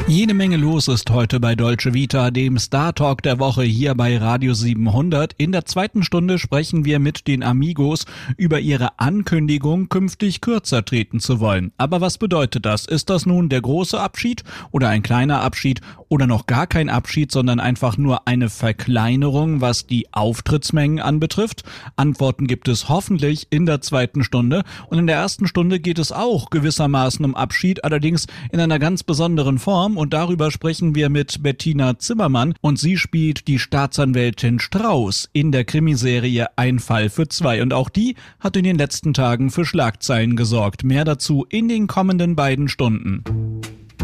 Jede Menge los ist heute bei Dolce Vita, dem Star Talk der Woche hier bei Radio 700. In der zweiten Stunde sprechen wir mit den Amigos über ihre Ankündigung, künftig kürzer treten zu wollen. Aber was bedeutet das? Ist das nun der große Abschied oder ein kleiner Abschied oder noch gar kein Abschied, sondern einfach nur eine Verkleinerung, was die Auftrittsmengen anbetrifft? Antworten gibt es hoffentlich in der zweiten Stunde. Und in der ersten Stunde geht es auch gewissermaßen um Abschied, allerdings in einer ganz besonderen Form. Und darüber sprechen wir mit Bettina Zimmermann und sie spielt die Staatsanwältin Strauß in der Krimiserie Ein Fall für zwei. Und auch die hat in den letzten Tagen für Schlagzeilen gesorgt. Mehr dazu in den kommenden beiden Stunden.